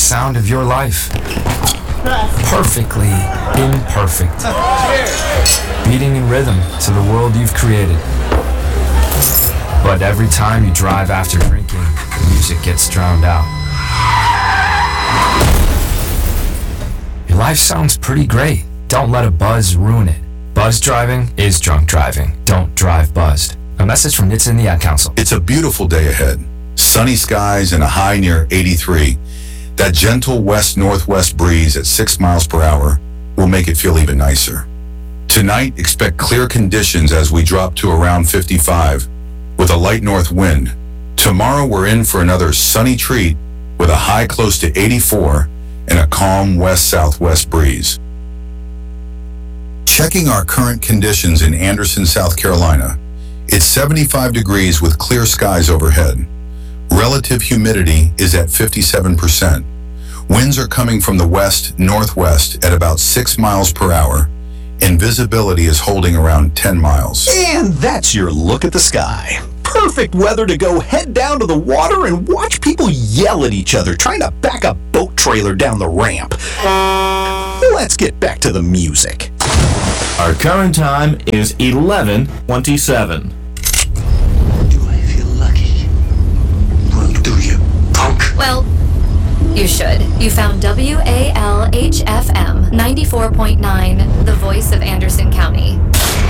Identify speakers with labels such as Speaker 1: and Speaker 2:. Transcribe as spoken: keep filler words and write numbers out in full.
Speaker 1: sound of your life. Perfectly imperfect. Beating in rhythm to the world you've created. But every time you drive after drinking, the music gets drowned out. Your life sounds pretty great. Don't let a buzz ruin it. Buzz driving is drunk driving. Don't drive buzzed. A message from N H T S and the Ad Council.
Speaker 2: It's a beautiful day ahead. Sunny skies and a high near eighty-three. That gentle west-northwest breeze at six miles per hour will make it feel even nicer. Tonight, expect clear conditions as we drop to around fifty-five with a light north wind. Tomorrow, we're in for another sunny treat with a high close to eighty-four and a calm west-southwest breeze. Checking our current conditions in Anderson, South Carolina, it's seventy-five degrees with clear skies overhead. Relative humidity is at fifty-seven percent. Winds are coming from the west-northwest at about six miles per hour, and visibility is holding around ten miles.
Speaker 3: And that's your look at the sky. Perfect weather to go head down to the water and watch people yell at each other trying to back a boat trailer down the ramp. Let's get back to the music.
Speaker 4: Our current time is eleven twenty-seven.
Speaker 5: Do I feel lucky? Well, do you, punk?
Speaker 6: Well, you should. You found W A L H F M ninety-four point nine, the voice of Anderson County.